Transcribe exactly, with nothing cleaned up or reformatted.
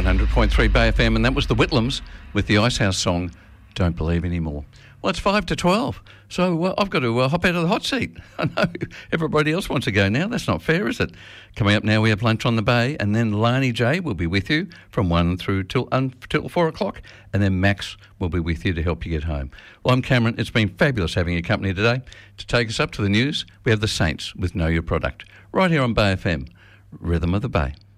one hundred point three Bay F M, and that was the Whitlams with the Icehouse song, Don't Believe Anymore. Well, it's five to twelve, so uh, I've got to uh, hop out of the hot seat. I know everybody else wants to go now. That's not fair, is it? Coming up now, we have Lunch on the Bay, and then Lani J will be with you from one through till, until four o'clock, and then Max will be with you to help you get home. Well, I'm Cameron. It's been fabulous having your company today. To take us up to the news, we have the Saints with Know Your Product, right here on Bay F M, Rhythm of the Bay.